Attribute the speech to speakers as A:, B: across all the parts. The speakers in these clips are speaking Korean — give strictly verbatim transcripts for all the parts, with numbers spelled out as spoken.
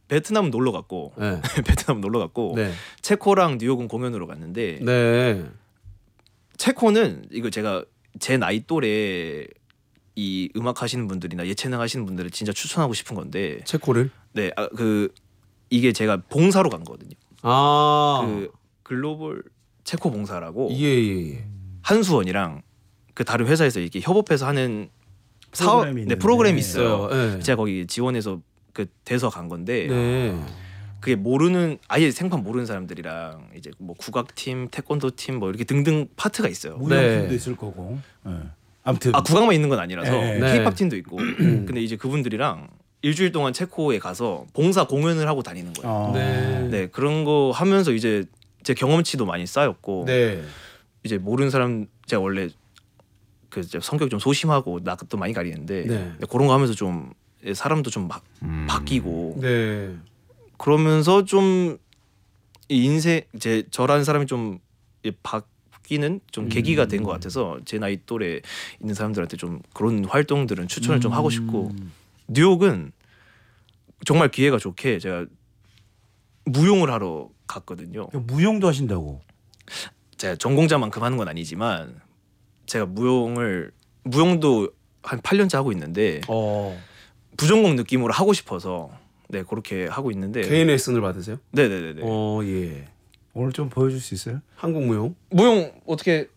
A: 베트남 놀러 갔고
B: 네.
A: 베트남 놀러 갔고
B: 네.
A: 체코랑 뉴욕은 공연으로 갔는데
B: 네.
A: 체코는 이거 제가 제 나이 또래 이 음악 하시는 분들이나 예체능 하시는 분들을 진짜 추천하고 싶은 건데
B: 체코를
A: 네, 아, 그 이게 제가 봉사로 간 거거든요.
B: 아.
A: 그 글로벌 체코 봉사라고
B: 예예예. 예.
A: 한수원이랑 그 다른 회사에서 이렇게 협업해서 하는 사업
C: 프로그램이
A: 네, 프로그램이
C: 있는데.
A: 있어요.
B: 네.
A: 제가 거기 지원해서 그 돼서 간 건데
B: 네.
A: 그게 모르는 아예 생판 모르는 사람들이랑 이제 뭐 국악팀, 태권도 팀 뭐 이렇게 등등 파트가 있어요.
C: 무용팀도
B: 네.
C: 있을 거고. 네. 아무튼
A: 아 국악만 있는 건 아니라서
C: 네.
A: K-팝 팀도 있고. 근데 이제 그분들이랑 일주일 동안 체코에 가서 봉사 공연을 하고 다니는 거예요.
C: 어.
B: 네.
A: 네 그런 거 하면서 이제 제 경험치도 많이 쌓였고
B: 네.
A: 이제 모르는 사람 제가 원래 그 성격이 좀 소심하고 낯도 많이 가리는데
B: 네.
A: 그런 거 하면서 좀 사람도 좀 바,
C: 음.
A: 바뀌고
B: 네.
A: 그러면서 좀 이 인생 제 저라는 사람이 좀 바뀌는 좀
C: 음.
A: 계기가 된 것 같아서 제 나이 또래 있는 사람들한테 좀 그런 활동들은 추천을 좀 하고 싶고
C: 음.
A: 뉴욕은 정말 기회가 좋게 제가 무용을 하러 갔거든요.
C: 무용도 하신다고.
A: 제가 전공자만큼 하는 건 아니지만 제가 무용을 무용도 한 팔 년째 하고 있는데
B: 어.
A: 부전공 느낌으로 하고 싶어서 네 그렇게 하고 있는데
B: 개인 레슨을 받으세요?
A: 네네네네.
B: 어 예.
C: 오늘 좀 보여줄 수 있어요?
B: 한국 무용?
A: 무용 어떻게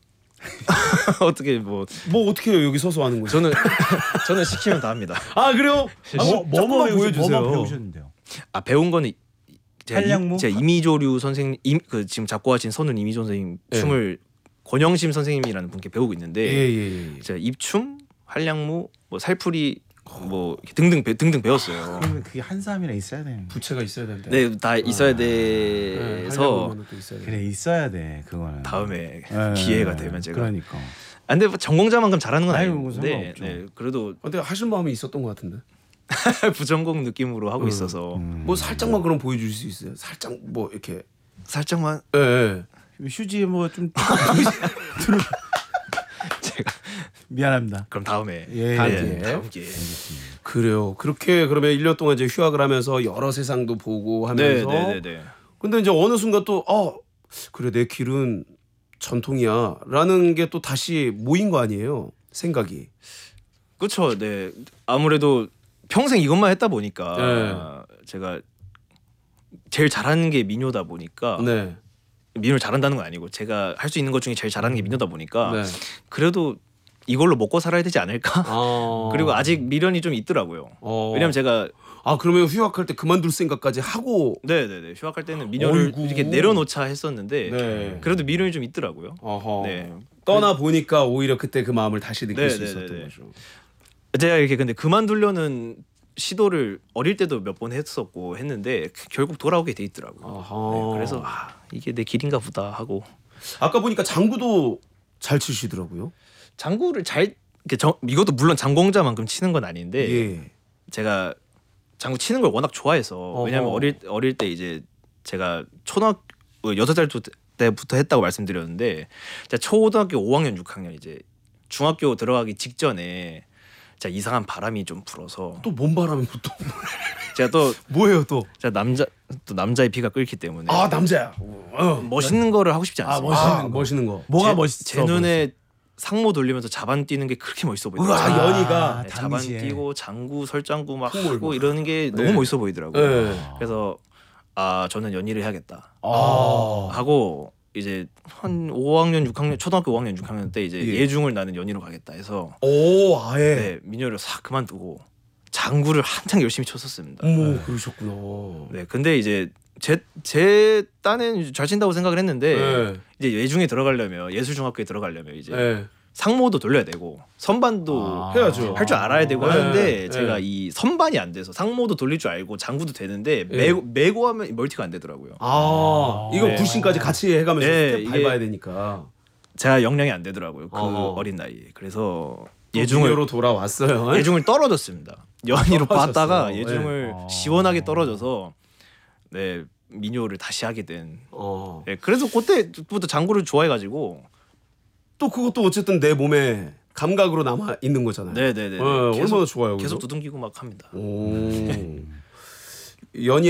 A: 어떻게 뭐
B: 뭐 어떻게 해요? 여기 서서 하는 거죠?
A: 저는 저는 시키면 다 합니다.
B: 아 그래요? 아, 뭐, 조금만
C: 배우시-
B: 보여주세요.
C: 뭐만 배우셨는데요?
A: 아 배운 거는 제가,
C: 한량무?
A: 이, 제가 이미조류 선생님 임, 그 지금 작곡하신 선훈 이미조 선생님
B: 네.
A: 춤을 권영심 선생님이라는 분께 배우고 있는데
B: 예예예.
A: 제가 입춤, 한량무, 뭐 살풀이 뭐 이렇게 등등 배, 등등 배웠어요.
C: 그러면 그게 한 사람이나 있어야 돼.
B: 부채가 있어야 된다.
A: 네, 다 있어야
B: 네,
A: 돼서
B: 하려면은 또 있어야 돼.
C: 그래 있어야 돼 그거는.
A: 다음에
C: 예,
A: 기회가 되면 제가.
C: 그러니까.
A: 아, 근데 뭐 전공자만큼 잘하는 건
C: 아이고,
A: 아닌데
C: 상관없죠.
A: 네, 그래도
B: 근데 하실 마음이 있었던 것 같은데.
A: 부전공 느낌으로 하고
B: 음,
A: 있어서
C: 음.
B: 뭐 살짝만 그럼 보여줄 수 있어요? 살짝 뭐 이렇게.
A: 살짝만
B: 예. 예.
C: 휴지 뭐좀
A: 제가
C: 미안합니다.
A: 그럼 다음에
C: 예,
B: 다음
A: 네,
B: 기회에.
A: 다음 기회에.
B: 그래요. 그렇게 그러면 일 년 동안 이제 휴학을 하면서 여러 세상도 보고
A: 네,
B: 하면서.
A: 네, 네, 네.
B: 근데 이제 어느 순간 또 어, 그래 내 길은 전통이야라는 게 또 다시 모인 거 아니에요? 생각이.
A: 그렇죠. 네. 아무래도 평생 이것만 했다 보니까
B: 네.
A: 제가 제일 잘하는 게 민요다 보니까
B: 네.
A: 민요를 잘한다는 건 아니고 제가 할 수 있는 것 중에 제일 잘하는 게 민요다 보니까
B: 네.
A: 그래도 이걸로 먹고 살아야 되지 않을까?
B: 아.
A: 그리고 아직 미련이 좀 있더라고요.
B: 어.
A: 왜냐면 제가
B: 아 그러면 휴학할 때 그만둘 생각까지 하고.
A: 네네네 휴학할 때는 민요를
B: 어이구.
A: 이렇게 내려놓자 했었는데
B: 네.
A: 그래도 미련이 좀 있더라고요.
B: 어허.
A: 네.
B: 떠나 보니까 오히려 그때 그 마음을 다시 느낄
A: 네,
B: 수
A: 네,
B: 있었던
A: 네, 네.
B: 거죠.
A: 제가 이렇게 근데 그만두려는 시도를 어릴 때도 몇 번 했었고 했는데 결국 돌아오게 돼 있더라고요.
B: 아하.
A: 네, 그래서 아, 이게 내 길인가 보다 하고
B: 아까 보니까 장구도 잘 치시더라고요.
A: 장구를 잘 이렇게 정, 이것도 물론 장공자만큼 치는 건 아닌데
B: 예.
A: 제가 장구 치는 걸 워낙 좋아해서
B: 어허.
A: 왜냐면 어릴 어릴 때 이제 제가 초등학교 여섯 살 때부터 했다고 말씀드렸는데 제가 초등학교 오 학년 육 학년 이제 중학교 들어가기 직전에 제가 이상한 바람이 좀 불어서
B: 또 뭔 바람이 또
A: 제가 또
B: 뭐예요 또?
A: 제가 남자 또 남자의 피가 끓기 때문에
B: 아 남자야. 어.
A: 멋있는 거를 하고 싶지
C: 아,
A: 않습니다.
C: 멋있는
B: 아,
C: 거.
B: 멋있는 거.
C: 뭐가
A: 제,
C: 멋있어?
A: 제 눈에 상모 돌리면서 자반 뛰는 게 그렇게 멋있어 보이더라고요.
B: 우와, 연희가
A: 네, 자반
C: 당시에.
A: 뛰고 장구 설장구 막
B: 콩을
A: 하고
B: 막.
A: 이러는 게
B: 네.
A: 너무 멋있어 보이더라고요.
B: 네.
A: 그래서 아 저는 연희를 해야겠다
C: 아.
A: 하고 이제 한 오 학년 육 학년 초등학교 오 학년 육 학년 때 이제
B: 예.
A: 예중을 나는 연희로 가겠다 해서
B: 오 아예.
A: 네, 민요를 싹 그만두고 장구를 한창 열심히 쳤었습니다.
B: 어머 그러셨구나.
A: 네, 근데 이제 제 제 딴엔 잘 친다고 생각을 했는데
B: 네.
A: 이제 예중에 들어가려면 예술중학교에 들어가려면 이제
B: 네.
A: 상모도 돌려야 되고 선반도
C: 아.
B: 해야죠.
A: 할 줄 알아야 되고
B: 네.
A: 하는데
B: 네.
A: 제가 이 선반이 안 돼서 상모도 돌릴 줄 알고 장구도 되는데
B: 네.
A: 메고, 메고 하면 멀티가 안 되더라고요.
B: 아 이거
A: 네.
B: 굴신까지 같이 해가면서
A: 네,
B: 스텝
A: 이게-
B: 밟아야 되니까.
A: 제가 역량이 안 되더라고요. 그
B: 어허.
A: 어린 나이에. 그래서
B: 예중으로
A: 예중을
B: 돌아왔어요.
A: 예중을 떨어졌습니다. 연희로
B: 떨어졌어요.
A: 봤다가
B: 네.
A: 예중을
C: 아.
A: 시원하게 떨어져서 네 민요를 다시 하게 된.
B: 어.
A: 네, 그래서 그때부터 장구를 좋아해가지고
B: 또 그것도 어쨌든 내 몸에 감각으로 남아 있는 거잖아요.
A: 네네네
B: 어, 얼마나 좋아요.
A: 계속
B: 그죠?
A: 두둥기고 막 합니다.
B: 오. 연희